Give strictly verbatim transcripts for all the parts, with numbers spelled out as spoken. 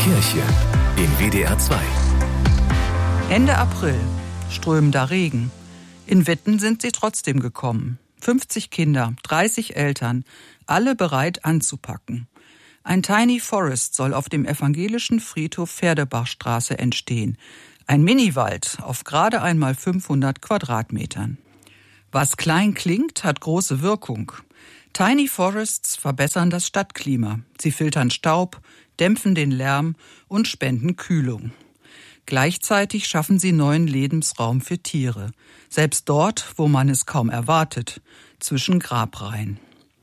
Kirche in W D R zwei. Ende April, strömender Regen. In Witten sind sie trotzdem gekommen. fünfzig Kinder, dreißig Eltern, alle bereit anzupacken. Ein Tiny Forest soll auf dem evangelischen Friedhof Pferdebachstraße entstehen. Ein Miniwald auf gerade einmal fünfhundert Quadratmetern. Was klein klingt, hat große Wirkung. Tiny Forests verbessern das Stadtklima. Sie filtern Staub, dämpfen den Lärm und spenden Kühlung. Gleichzeitig schaffen sie neuen Lebensraum für Tiere. Selbst dort, wo man es kaum erwartet, zwischen Grabreihen.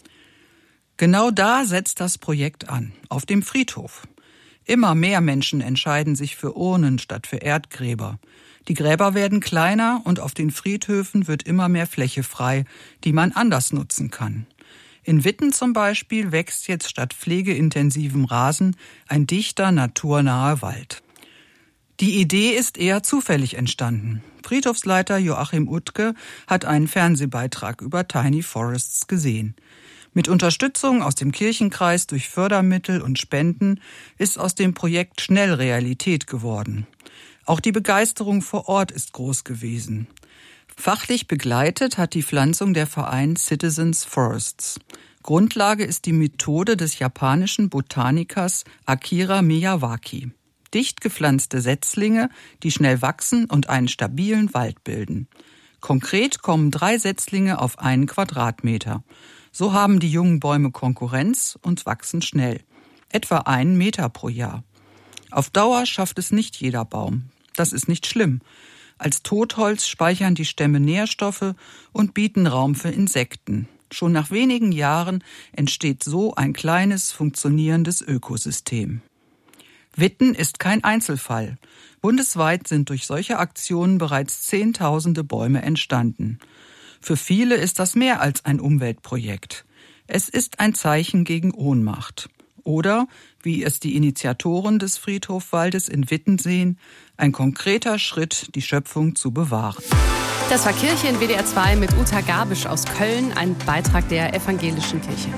Genau da setzt das Projekt an, auf dem Friedhof. Immer mehr Menschen entscheiden sich für Urnen statt für Erdgräber. Die Gräber werden kleiner und auf den Friedhöfen wird immer mehr Fläche frei, die man anders nutzen kann. In Witten zum Beispiel wächst jetzt statt pflegeintensivem Rasen ein dichter, naturnaher Wald. Die Idee ist eher zufällig entstanden. Friedhofsleiter Joachim Utke hat einen Fernsehbeitrag über Tiny Forests gesehen. Mit Unterstützung aus dem Kirchenkreis durch Fördermittel und Spenden ist aus dem Projekt schnell Realität geworden. Auch die Begeisterung vor Ort ist groß gewesen. Fachlich begleitet hat die Pflanzung der Verein Citizens Forests. Grundlage ist die Methode des japanischen Botanikers Akira Miyawaki. Dicht gepflanzte Setzlinge, die schnell wachsen und einen stabilen Wald bilden. Konkret kommen drei Setzlinge auf einen Quadratmeter. So haben die jungen Bäume Konkurrenz und wachsen schnell. Etwa einen Meter pro Jahr. Auf Dauer schafft es nicht jeder Baum. Das ist nicht schlimm. Als Totholz speichern die Stämme Nährstoffe und bieten Raum für Insekten. Schon nach wenigen Jahren entsteht so ein kleines, funktionierendes Ökosystem. Witten ist kein Einzelfall. Bundesweit sind durch solche Aktionen bereits Zehntausende Bäume entstanden. Für viele ist das mehr als ein Umweltprojekt. Es ist ein Zeichen gegen Ohnmacht. Oder, wie es die Initiatoren des Friedhofwaldes in Witten sehen, ein konkreter Schritt, die Schöpfung zu bewahren. Das war Kirche in W D R zwei mit Uta Gabisch aus Köln, ein Beitrag der evangelischen Kirche.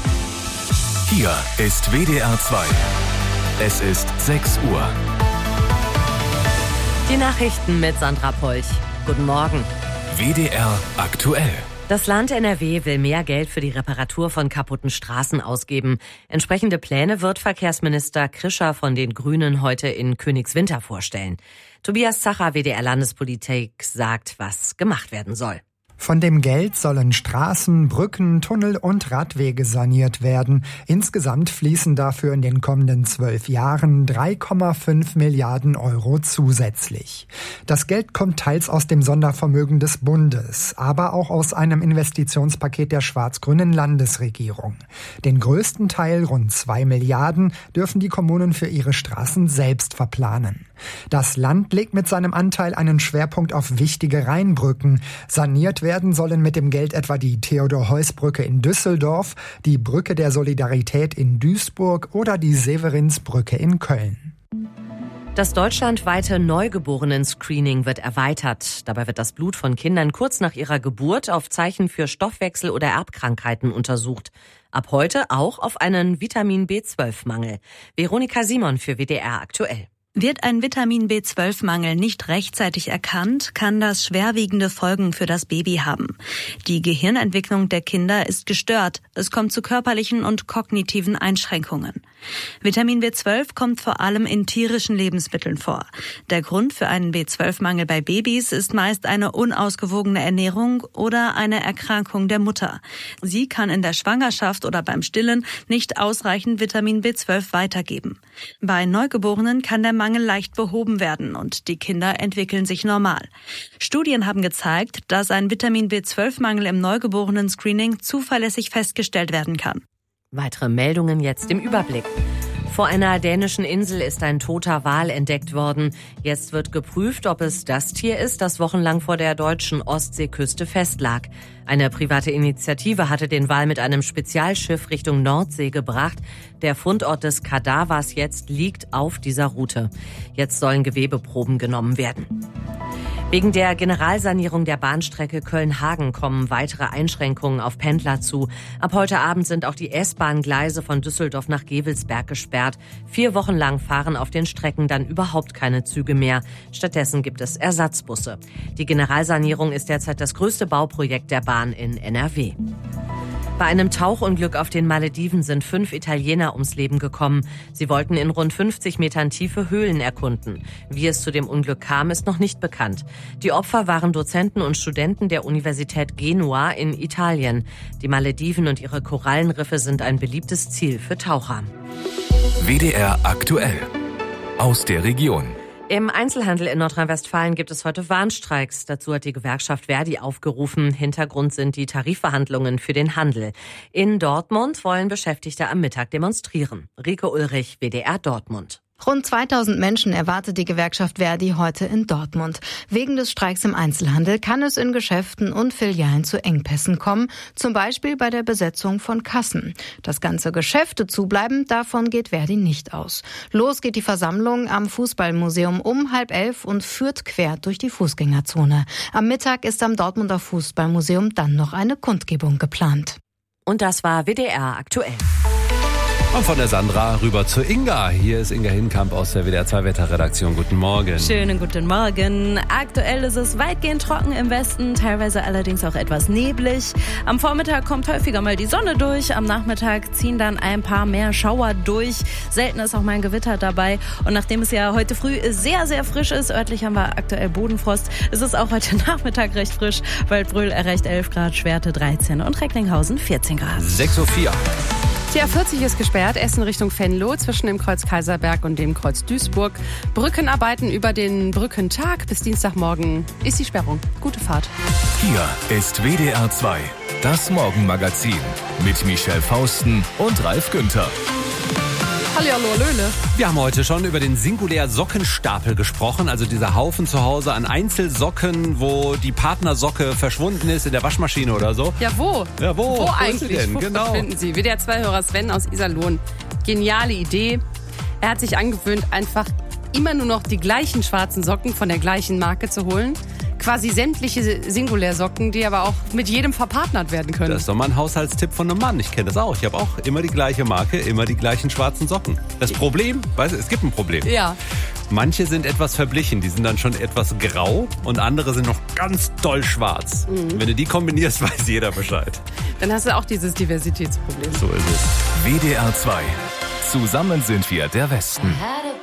Hier ist W D R zwei. Es ist sechs Uhr. Die Nachrichten mit Sandra Polch. Guten Morgen. W D R aktuell. Das Land N R W will mehr Geld für die Reparatur von kaputten Straßen ausgeben. Entsprechende Pläne wird Verkehrsminister Krischer von den Grünen heute in Königswinter vorstellen. Tobias Zacher, W D R Landespolitik, sagt, was gemacht werden soll. Von dem Geld sollen Straßen, Brücken, Tunnel und Radwege saniert werden. Insgesamt fließen dafür in den kommenden zwölf Jahren drei Komma fünf Milliarden Euro zusätzlich. Das Geld kommt teils aus dem Sondervermögen des Bundes, aber auch aus einem Investitionspaket der schwarz-grünen Landesregierung. Den größten Teil, rund zwei Milliarden, dürfen die Kommunen für ihre Straßen selbst verplanen. Das Land legt mit seinem Anteil einen Schwerpunkt auf wichtige Rheinbrücken. Saniert werden sollen mit dem Geld etwa die Theodor-Heuss-Brücke in Düsseldorf, die Brücke der Solidarität in Duisburg oder die Severinsbrücke in Köln. Das deutschlandweite Neugeborenen-Screening wird erweitert. Dabei wird das Blut von Kindern kurz nach ihrer Geburt auf Zeichen für Stoffwechsel- oder Erbkrankheiten untersucht. Ab heute auch auf einen Vitamin B zwölf Mangel. Veronika Simon für W D R aktuell. Wird ein Vitamin B zwölf Mangel nicht rechtzeitig erkannt, kann das schwerwiegende Folgen für das Baby haben. Die Gehirnentwicklung der Kinder ist gestört. Es kommt zu körperlichen und kognitiven Einschränkungen. Vitamin B zwölf kommt vor allem in tierischen Lebensmitteln vor. Der Grund für einen B zwölf Mangel bei Babys ist meist eine unausgewogene Ernährung oder eine Erkrankung der Mutter. Sie kann in der Schwangerschaft oder beim Stillen nicht ausreichend Vitamin B zwölf weitergeben. Bei Neugeborenen kann der Mangel leicht behoben werden und die Kinder entwickeln sich normal. Studien haben gezeigt, dass ein Vitamin B zwölf Mangel im Neugeborenen-Screening zuverlässig festgestellt werden kann. Weitere Meldungen jetzt im Überblick. Vor einer dänischen Insel ist ein toter Wal entdeckt worden. Jetzt wird geprüft, ob es das Tier ist, das wochenlang vor der deutschen Ostseeküste festlag. Eine private Initiative hatte den Wal mit einem Spezialschiff Richtung Nordsee gebracht. Der Fundort des Kadavers jetzt liegt auf dieser Route. Jetzt sollen Gewebeproben genommen werden. Wegen der Generalsanierung der Bahnstrecke Köln-Hagen kommen weitere Einschränkungen auf Pendler zu. Ab heute Abend sind auch die S-Bahn-Gleise von Düsseldorf nach Gevelsberg gesperrt. Vier Wochen lang fahren auf den Strecken dann überhaupt keine Züge mehr. Stattdessen gibt es Ersatzbusse. Die Generalsanierung ist derzeit das größte Bauprojekt der Bahn in N R W. Bei einem Tauchunglück auf den Malediven sind fünf Italiener ums Leben gekommen. Sie wollten in rund fünfzig Metern Tiefe Höhlen erkunden. Wie es zu dem Unglück kam, ist noch nicht bekannt. Die Opfer waren Dozenten und Studenten der Universität Genua in Italien. Die Malediven und ihre Korallenriffe sind ein beliebtes Ziel für Taucher. W D R aktuell aus der Region. Im Einzelhandel in Nordrhein-Westfalen gibt es heute Warnstreiks. Dazu hat die Gewerkschaft Verdi aufgerufen. Hintergrund sind die Tarifverhandlungen für den Handel. In Dortmund wollen Beschäftigte am Mittag demonstrieren. Rike Ulrich, W D R Dortmund. Rund zweitausend Menschen erwartet die Gewerkschaft Verdi heute in Dortmund. Wegen des Streiks im Einzelhandel kann es in Geschäften und Filialen zu Engpässen kommen, zum Beispiel bei der Besetzung von Kassen. Dass ganze Geschäfte zubleiben, davon geht Verdi nicht aus. Los geht die Versammlung am Fußballmuseum um halb elf und führt quer durch die Fußgängerzone. Am Mittag ist am Dortmunder Fußballmuseum dann noch eine Kundgebung geplant. Und das war W D R aktuell. Und von der Sandra rüber zu Inga. Hier ist Inga Hinkamp aus der W D R zwei Wetterredaktion. Guten Morgen. Schönen guten Morgen. Aktuell ist es weitgehend trocken im Westen, teilweise allerdings auch etwas neblig. Am Vormittag kommt häufiger mal die Sonne durch. Am Nachmittag ziehen dann ein paar mehr Schauer durch. Selten ist auch mal ein Gewitter dabei. Und nachdem es ja heute früh sehr, sehr frisch ist, örtlich haben wir aktuell Bodenfrost, ist es auch heute Nachmittag recht frisch. Waldbröl erreicht elf Grad, Schwerte dreizehn und Recklinghausen vierzehn Grad. sechs Uhr vier. Die A vierzig ist gesperrt, Essen Richtung Venlo, zwischen dem Kreuz Kaiserberg und dem Kreuz Duisburg. Brückenarbeiten über den Brückentag bis Dienstagmorgen ist die Sperrung. Gute Fahrt. Hier ist W D R zwei, das Morgenmagazin mit Michelle Fausten und Ralf Günther. Hallihallo, Löhle. Wir haben heute schon über den Singulär-Sockenstapel gesprochen, also dieser Haufen zu Hause an Einzelsocken, wo die Partnersocke verschwunden ist in der Waschmaschine oder so. Ja, wo? Ja, wo? Wo, wo eigentlich? Denn? Wo genau. finden Sie? W D R zwei-Hörer Sven aus Iserlohn. Geniale Idee. Er hat sich angewöhnt, einfach immer nur noch die gleichen schwarzen Socken von der gleichen Marke zu holen. Quasi sämtliche Singulärsocken, die aber auch mit jedem verpartnert werden können. Das ist doch mal ein Haushaltstipp von einem Mann. Ich kenne das auch. Ich habe auch immer die gleiche Marke, immer die gleichen schwarzen Socken. Das Problem, weißt du, es gibt ein Problem. Ja. Manche sind etwas verblichen, die sind dann schon etwas grau und andere sind noch ganz doll schwarz. Mhm. Wenn du die kombinierst, weiß jeder Bescheid. Dann hast du auch dieses Diversitätsproblem. So ist es. W D R zwei. Zusammen sind wir der Westen.